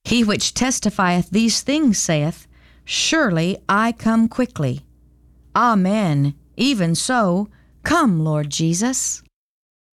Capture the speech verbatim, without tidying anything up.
He which testifieth these things saith, Surely I come quickly. Amen. Even so, come, Lord Jesus.